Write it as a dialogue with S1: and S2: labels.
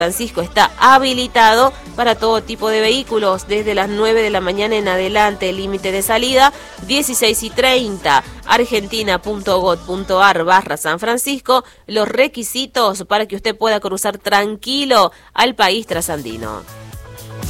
S1: Francisco está habilitado para todo tipo de vehículos desde las 9 de la mañana en adelante. El límite de salida 16:30. argentina.gov.ar/San Francisco. Los requisitos para que usted pueda cruzar tranquilo al país trasandino.